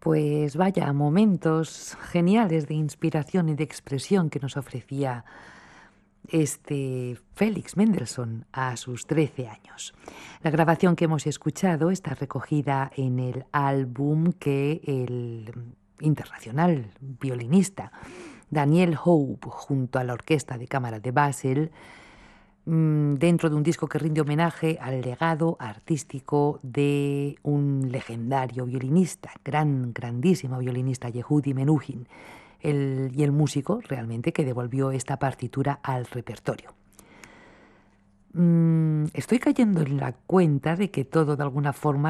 Pues vaya, momentos geniales de inspiración y de expresión que nos ofrecía este Félix Mendelssohn a sus 13 años. La grabación que hemos escuchado está recogida en el álbum que el internacional violinista Daniel Hope, junto a la Orquesta de Cámara de Basel, dentro de un disco que rinde homenaje al legado artístico de un legendario violinista, grandísimo violinista, Yehudi Menuhin, y el músico realmente que devolvió esta partitura al repertorio. Estoy cayendo en la cuenta de que todo de alguna forma